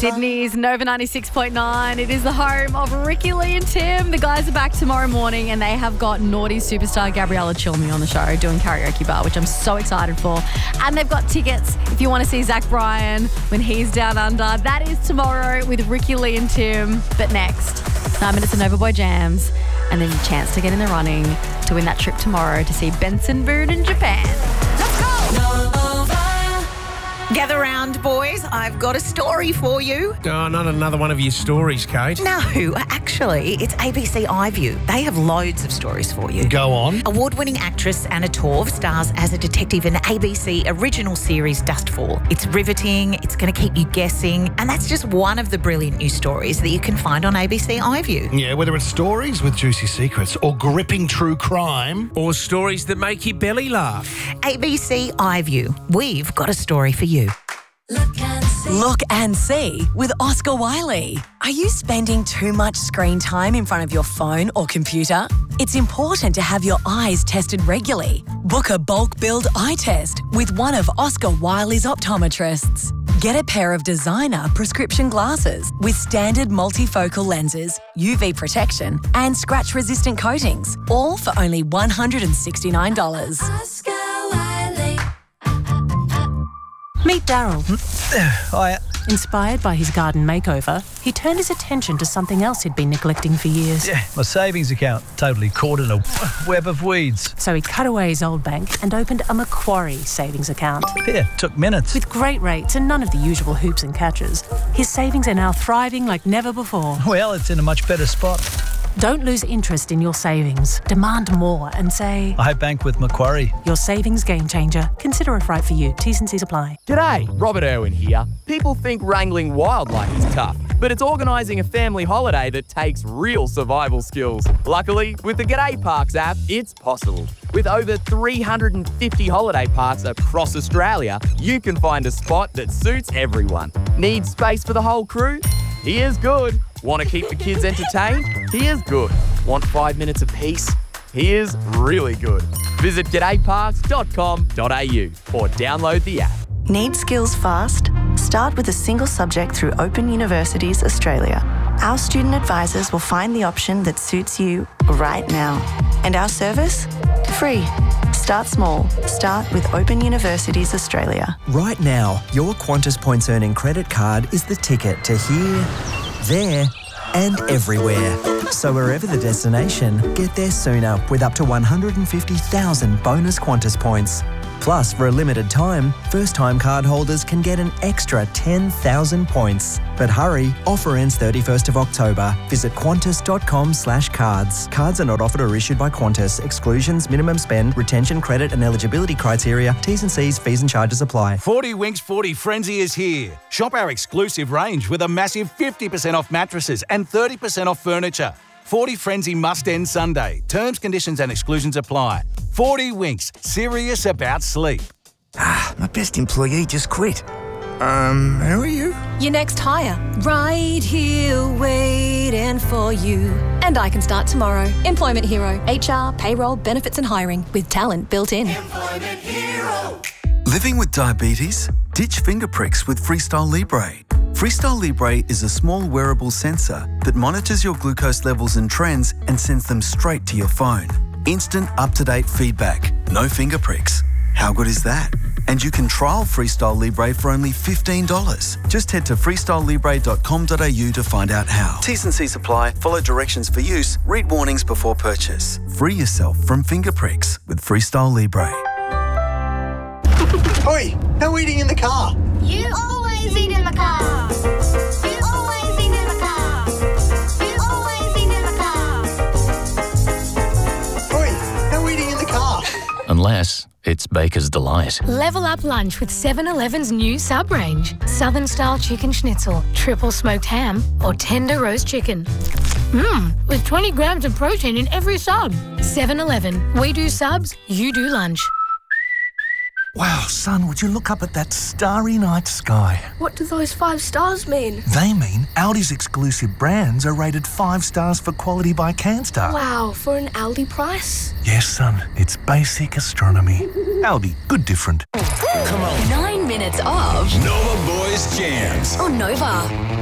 Sydney's Nova 96.9. It is the home of Ricky, Lee and Tim. The guys are back tomorrow morning and they have got naughty superstar Gabriella Chilmi on the show doing Karaoke Bar, which I'm so excited for. And they've got tickets if you want to see Zach Bryan when he's down under. That is tomorrow with Ricky, Lee and Tim. But next, 9 minutes of Nova Boy Jams and then your chance to get in the running to win that trip tomorrow to see Benson Boone in Japan. Let's go! Gather round, boys. I've got a story for you. Oh, not another one of your stories, Kate. No, actually, it's ABC iView. They have loads of stories for you. Go on. Award-winning actress Anna Torv stars as a detective in the ABC original series Dustfall. It's riveting, it's going to keep you guessing, and that's just one of the brilliant new stories that you can find on ABC iView. Yeah, whether it's stories with juicy secrets or gripping true crime. Or stories that make your belly laugh. ABC iView. We've got a story for you. Look and see with Oscar Wiley. Are you spending too much screen time in front of your phone or computer? It's important to have your eyes tested regularly. Book a bulk billed eye test with one of Oscar Wiley's optometrists. Get a pair of designer prescription glasses with standard multifocal lenses, UV protection and scratch-resistant coatings, all for only $169. Oscar Wiley. Meet Daryl. Hi. Inspired by his garden makeover, he turned his attention to something else he'd been neglecting for years. Yeah, my savings account totally caught in a web of weeds. So he cut away his old bank and opened a Macquarie savings account. Yeah, took minutes. With great rates and none of the usual hoops and catches, his savings are now thriving like never before. Well, it's in a much better spot. Don't lose interest in your savings. Demand more and say, I bank with Macquarie. your savings game changer. Consider if right for you. T's and C's apply. G'day, Robert Irwin here. People think wrangling wildlife is tough, but it's organising a family holiday that takes real survival skills. Luckily, with the G'day Parks app, it's possible. With over 350 holiday parks across Australia, you can find a spot that suits everyone. Need space for the whole crew? Here's good. Want to keep the kids entertained? Here's good. Want 5 minutes of peace? Here's really good. Visit g'dayparks.com.au or download the app. Need skills fast? Start with a single subject through Open Universities Australia. Our student advisors will find the option that suits you right now. And our service? Free. Start small. Start with Open Universities Australia. Right now, your Qantas Points Earning credit card is the ticket to here, there and everywhere. So wherever the destination, get there sooner with up to 150,000 bonus Qantas points. Plus, for a limited time, first-time card holders can get an extra 10,000 points. But hurry, offer ends 31st of October. Visit qantas.com/cards. Cards are not offered or issued by Qantas. Exclusions, minimum spend, retention, credit and eligibility criteria, T's and C's, fees and charges apply. 40 Winks 40 Frenzy is here. Shop our exclusive range with a massive 50% off mattresses and 30% off furniture. 40 Frenzy must end Sunday. Terms, conditions and exclusions apply. 40 Winks, serious about sleep. My best employee just quit. Who are you? Your next hire. Right here waiting for you. And I can start tomorrow. Employment Hero. HR, payroll, benefits and hiring with talent built in. Employment Hero. Living with diabetes? Ditch finger pricks with Freestyle Libre. Freestyle Libre is a small wearable sensor that monitors your glucose levels and trends and sends them straight to your phone. Instant, up-to-date feedback. No finger pricks. How good is that? And you can trial Freestyle Libre for only $15. Just head to freestylelibre.com.au to find out how. T's and C's apply. Follow directions for use. Read warnings before purchase. Free yourself from finger pricks with Freestyle Libre. Oi, no eating in the car. You always eat in the car. You always eat in the car. You always eat in the car. Oi, no eating in the car. Unless it's Baker's Delight. Level up lunch with 7-Eleven's new sub range. Southern style chicken schnitzel, triple smoked ham or tender roast chicken. With 20 grams of protein in every sub. 7-Eleven. We do subs, you do lunch. Wow, son, would you look up at that starry night sky? What do those 5 stars mean? They mean Aldi's exclusive brands are rated 5 stars for quality by CanStar. Wow, for an Aldi price? Yes, son, it's basic astronomy. Aldi, good different. Come on. 9 minutes of Nova Boy Breakfast Jams. On Nova.